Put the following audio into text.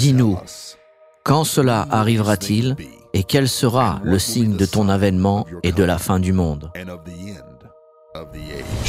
dis-nous, quand cela arrivera-t-il et quel sera le signe de ton avènement et de la fin du monde? and of the end of the age.